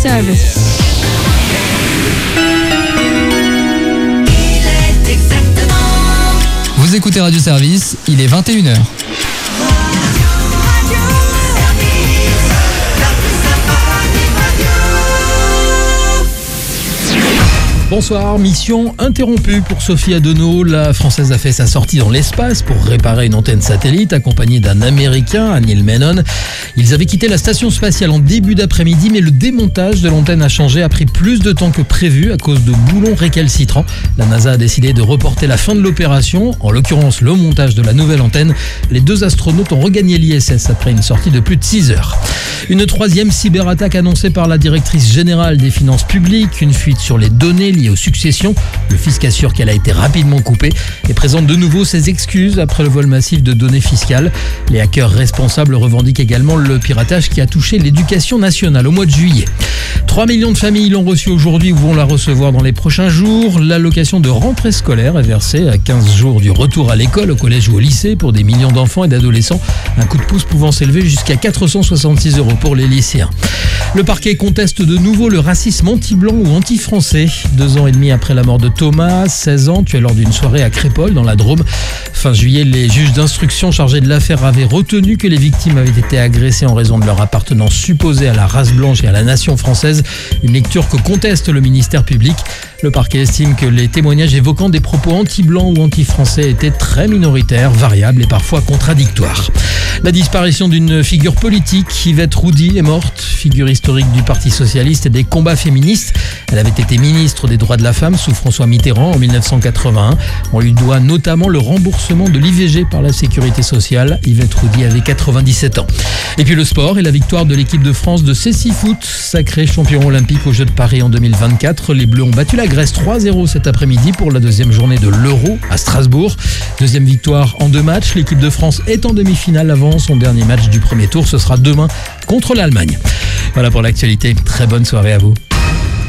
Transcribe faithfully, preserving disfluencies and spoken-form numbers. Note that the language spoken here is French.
Service. Vous écoutez Radio Service, il est vingt et une heures. Bonsoir, mission interrompue pour Sophie Adenau. La Française a fait sa sortie dans l'espace pour réparer une antenne satellite accompagnée d'un Américain, Neil Menon. Ils avaient quitté la station spatiale en début d'après-midi, mais le démontage de l'antenne a changé, a pris plus de temps que prévu à cause de boulons récalcitrants. La NASA a décidé de reporter la fin de l'opération, en l'occurrence le montage de la nouvelle antenne. Les deux astronautes ont regagné l'I S S après une sortie de plus de six heures. Une troisième cyberattaque annoncée par la directrice générale des finances publiques, une fuite sur les données liées aux successions. Le fisc assure qu'elle a été rapidement coupée et présente de nouveau ses excuses après le vol massif de données fiscales. Les hackers responsables revendiquent également le piratage qui a touché l'éducation nationale au mois de juillet. trois millions de familles l'ont reçue aujourd'hui ou vont la recevoir dans les prochains jours. L'allocation de rentrée scolaire est versée à quinze jours du retour à l'école, au collège ou au lycée pour des millions d'enfants et d'adolescents. Un coup de pouce pouvant s'élever jusqu'à quatre cent soixante-six euros pour les lycéens. Le parquet conteste de nouveau le racisme anti-blanc ou anti-français. Deux ans et demi après la mort de Thomas, seize ans, tué lors d'une soirée à Crépol dans la Drôme. Fin juillet, les juges d'instruction chargés de l'affaire avaient retenu que les victimes avaient été agressées en raison de leur appartenance supposée à la race blanche et à la nation française. Une lecture que conteste le ministère public. Le parquet estime que les témoignages évoquant des propos anti-blancs ou anti-français étaient très minoritaires, variables et parfois contradictoires. La disparition d'une figure politique, Yvette Roudy, est morte, figure historique du Parti socialiste et des combats féministes. Elle avait été ministre des droits de la femme sous François Mitterrand en mille neuf cent quatre-vingt-un. On lui doit notamment le remboursement de l'I V G par la sécurité sociale. Yvette Roudy avait quatre-vingt-dix-sept ans. Et puis le sport et la victoire de l'équipe de France de cécifoot, sacré champion olympique aux Jeux de Paris en deux mille vingt-quatre. Les Bleus ont battu la Grèce trois zéro cet après-midi pour la deuxième journée de l'Euro à Strasbourg. Deuxième victoire en deux matchs. L'équipe de France est en demi-finale avant son dernier match du premier tour. Ce sera demain contre l'Allemagne. Voilà pour l'actualité. Très bonne soirée à vous.